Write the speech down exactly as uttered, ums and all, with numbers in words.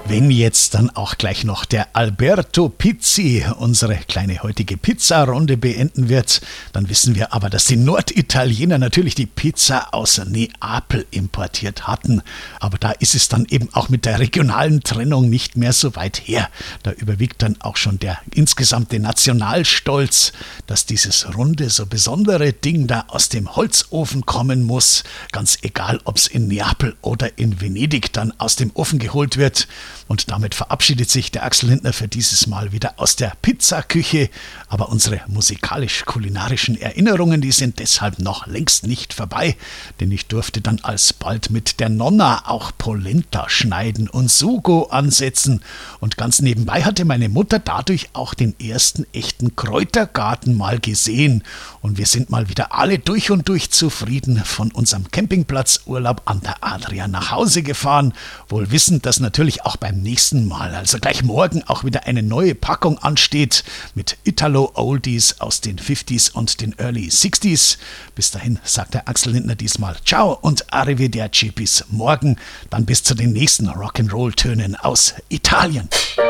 Wenn jetzt dann auch gleich noch der Alberto Pizzi unsere kleine heutige Pizzarunde beenden wird, dann wissen wir aber, dass die Norditaliener natürlich die Pizza aus Neapel importiert hatten. Aber da ist es dann eben auch mit der regionalen Trennung nicht mehr so weit her. Da überwiegt dann auch schon der insgesamte Nationalstolz, dass dieses runde, so besondere Ding da aus dem Holzofen kommen muss. Ganz egal, ob es in Neapel oder in Venedig dann aus dem Ofen geholt wird. Und damit verabschiedet sich der Axel Lindner für dieses Mal wieder aus der Pizzaküche. Aber unsere musikalisch-kulinarischen Erinnerungen, die sind deshalb noch längst nicht vorbei. Denn ich durfte dann alsbald mit der Nonna auch Polenta schneiden und Sugo ansetzen. Und ganz nebenbei hatte meine Mutter dadurch auch den ersten echten Kräutergarten mal gesehen. Und wir sind mal wieder alle durch und durch zufrieden von unserem Campingplatzurlaub an der Adria nach Hause gefahren. Wohl wissend, dass natürlich auch beim nächsten Mal, also gleich morgen, auch wieder eine neue Packung ansteht mit Italo-Oldies aus den fünfziger und den Early sechziger. Bis dahin sagt der Axel Lindner diesmal Ciao und Arrivederci bis morgen. Dann bis zu den nächsten Rock'n'Roll-Tönen aus Italien.